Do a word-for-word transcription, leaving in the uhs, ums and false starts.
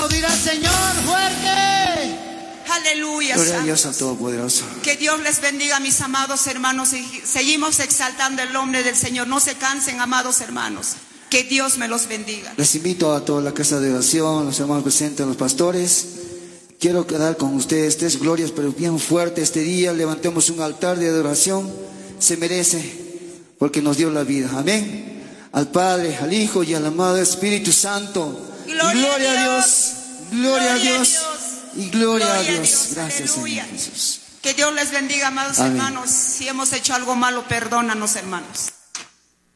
aplaudir al Señor fuerte. Aleluya. Gloria a Dios al Todopoderoso. Que Dios les bendiga, mis amados hermanos, y seguimos exaltando el nombre del Señor. No se cansen, amados hermanos. Que Dios me los bendiga. Les invito a toda la casa de oración, los hermanos presentes, los pastores. Quiero quedar con ustedes tres glorias, pero bien fuerte este día. Levantemos un altar de adoración. Se merece, porque nos dio la vida. Amén. Al Padre, al Hijo y al amado Espíritu Santo. Gloria, gloria a Dios. Dios. Gloria, gloria a Dios. Dios. Y gloria, gloria a Dios. Dios. Gracias, Señor Jesús. Que Dios les bendiga, amados Amén. Hermanos. Si hemos hecho algo malo, perdónanos, hermanos.